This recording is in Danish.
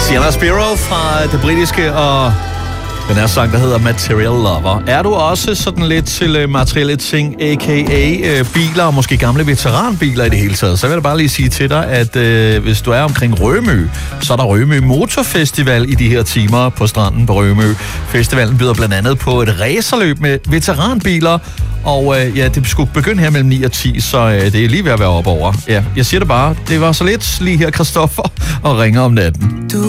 Sienna Spiro fra det britiske, og den her sang, der hedder Material Lover. Er du også sådan lidt til materielle ting, a.k.a. biler, og måske gamle veteranbiler i det hele taget, så vil jeg bare lige sige til dig, at hvis du er omkring Rømø, så er der Rømø Motorfestival i de her timer på stranden på Rømø. Festivalen byder blandt andet på et racerløb med veteranbiler, og det skulle begynde her mellem 9 og 10, så det er lige ved at være op over. Ja, jeg siger det bare, det var så lidt lige her, Christoffer, og ringer om natten.